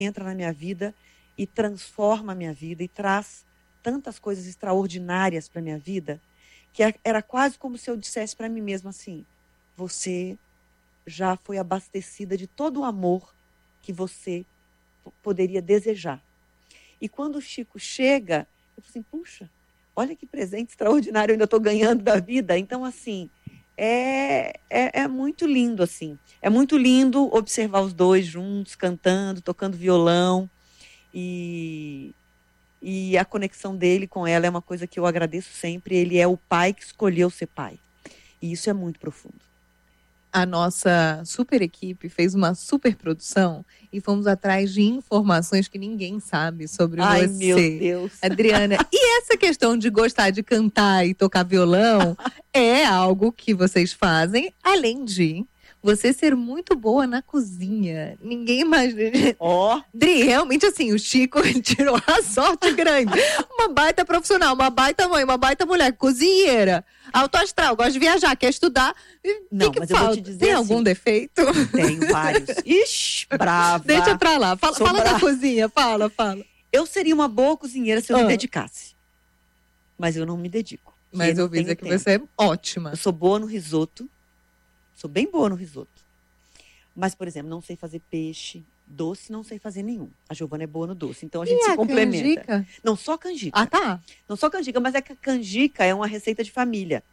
entra na minha vida e transforma a minha vida e traz tantas coisas extraordinárias para a minha vida, que era quase como se eu dissesse para mim mesma assim: você já foi abastecida de todo o amor que você poderia desejar. E quando o Chico chega, eu falo assim: puxa, olha que presente extraordinário eu ainda estou ganhando da vida. Então, assim, é muito lindo, assim. É muito lindo observar os dois juntos, cantando, tocando violão. E a conexão dele com ela é uma coisa que eu agradeço sempre. Ele é o pai que escolheu ser pai. E isso é muito profundo. A nossa super equipe fez uma super produção e fomos atrás de informações que ninguém sabe sobre Ai, você. meu Deus. Adriana, e essa questão de gostar de cantar e tocar violão é algo que vocês fazem, além de você ser muito boa na cozinha. Ninguém imagina. Ó. Dri, realmente assim, o Chico tirou a sorte grande. Uma baita profissional, uma baita mãe, uma baita mulher, cozinheira, alto astral, gosta de viajar, quer estudar. Não, que mas falta? eu vou te dizer Tem assim, algum defeito? Tenho vários. Ixi, brava. Deixa pra lá. Fala da brava. cozinha, fala. Eu seria uma boa cozinheira se eu me dedicasse. Mas eu não me dedico. Mas eu ouvi dizer que você é ótima. Eu sou boa no risoto. Sou bem boa no risoto. Mas, por exemplo, não sei fazer peixe. Doce não sei fazer nenhum. A Giovana é boa no doce. Então a gente se complementa. Canjica? Não, só canjica. Ah, tá. Não só canjica, mas é que a canjica é uma receita de família.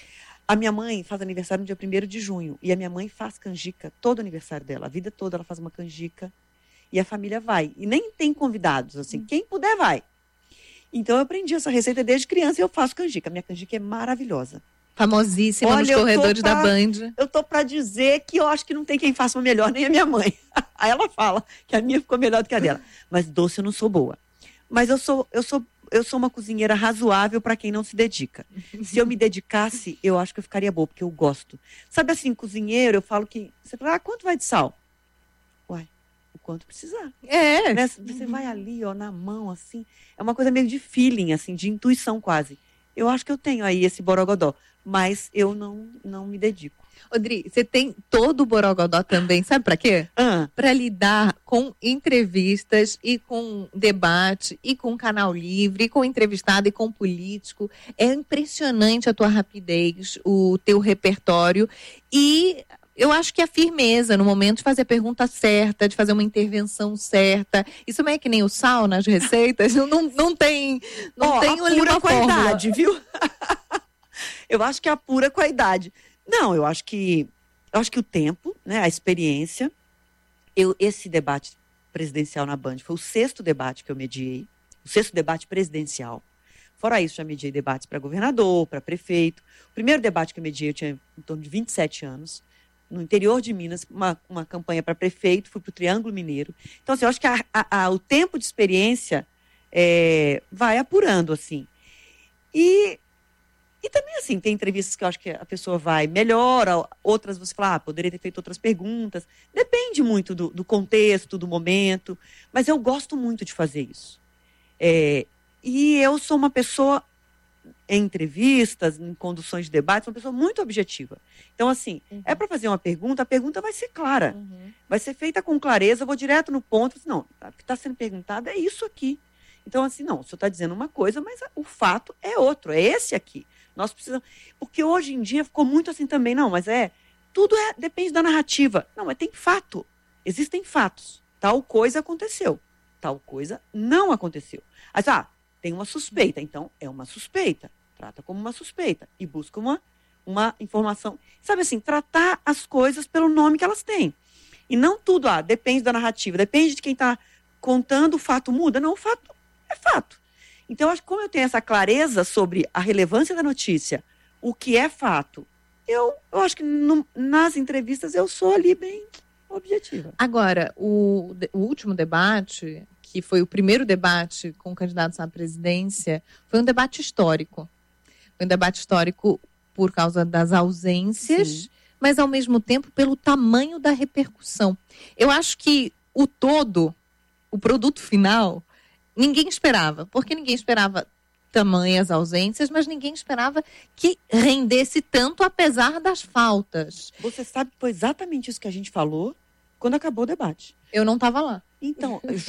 A minha mãe faz aniversário no dia 1º de junho. E a minha mãe faz canjica todo aniversário dela. A vida toda ela faz uma canjica. E a família vai. E nem tem convidados, assim. Quem puder, vai. Então eu aprendi essa receita desde criança e eu faço canjica. Minha canjica é maravilhosa. Famosíssima nos corredores da Band. Eu tô pra dizer que eu acho que não tem quem faça uma melhor, nem a minha mãe. Aí ela fala que a minha ficou melhor do que a dela. Mas doce eu não sou boa. Mas eu sou uma cozinheira razoável para quem não se dedica. Se eu me dedicasse, eu acho que eu ficaria boa, porque eu gosto. Sabe assim, cozinheiro, eu falo que... Você fala, quanto vai de sal? Uai, o quanto precisar. Né? Você vai ali, ó, na mão, assim. É uma coisa meio de feeling, assim, de intuição quase. Eu acho que eu tenho aí esse borogodó. Mas eu não me dedico. Odri, você tem todo o borogodó também, sabe pra quê? Pra lidar com entrevistas e com debate e com canal livre, e com entrevistado e com político. É impressionante a tua rapidez, o teu repertório e eu acho que a firmeza no momento de fazer a pergunta certa, de fazer uma intervenção certa. Isso não é que nem o sal nas receitas, não tem uma qualidade, viu? Eu acho que é a pura qualidade. Não, eu acho que o tempo, né, a experiência. Esse debate presidencial na Band foi o 6º debate que eu mediei, o 6º debate presidencial. Fora isso, já mediei debates para governador, para prefeito. O primeiro debate que eu mediei, eu tinha em torno de 27 anos, no interior de Minas, uma campanha para prefeito, fui para o Triângulo Mineiro. Então, assim, eu acho que o tempo de experiência vai apurando, assim. E também, assim, tem entrevistas que eu acho que a pessoa vai melhor, outras você fala, poderia ter feito outras perguntas. Depende muito do contexto, do momento, mas eu gosto muito de fazer isso. E eu sou uma pessoa, em entrevistas, em conduções de debate, uma pessoa muito objetiva. Então, assim, é para fazer uma pergunta, a pergunta vai ser clara. Vai ser feita com clareza, eu vou direto no ponto, não, o que está sendo perguntado é isso aqui. Então, assim, não, o senhor está dizendo uma coisa, mas o fato é outro, é esse aqui. Nós precisamos... Porque hoje em dia ficou muito assim também, não, mas tudo depende da narrativa. Não, mas tem fato. Existem fatos. Tal coisa aconteceu. Tal coisa não aconteceu. Mas, tem uma suspeita. Então, é uma suspeita. Trata como uma suspeita. E busca uma informação. Sabe assim, tratar as coisas pelo nome que elas têm. E não tudo, depende da narrativa. Depende de quem está contando, o fato muda. Não, o fato é fato. Então, acho que como eu tenho essa clareza sobre a relevância da notícia, o que é fato, eu acho que nas entrevistas eu sou ali bem objetiva. Agora, o último debate, que foi o primeiro debate com candidatos à presidência, foi um debate histórico. Foi um debate histórico por causa das ausências, sim, mas ao mesmo tempo pelo tamanho da repercussão. Eu acho que o produto final... Ninguém esperava, porque ninguém esperava tamanhas ausências, mas ninguém esperava que rendesse tanto, apesar das faltas. Você sabe que foi exatamente isso que a gente falou quando acabou o debate. Eu não estava lá. Então,